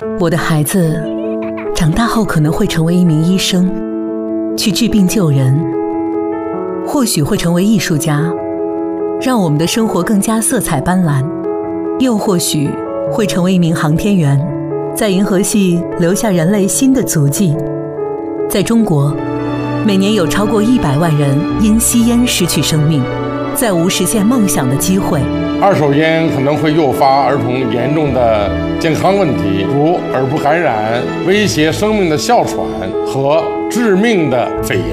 我的孩子长大后可能会成为一名医生，去治病救人，或许会成为艺术家，让我们的生活更加色彩斑斓，又或许会成为一名航天员，在银河系留下人类新的足迹。在中国，每年有超过100万人因吸烟失去生命，再无实现梦想的机会。 二手烟可能会诱发儿童严重的健康问题，如耳部感染、威胁生命的哮喘和致命的肺炎。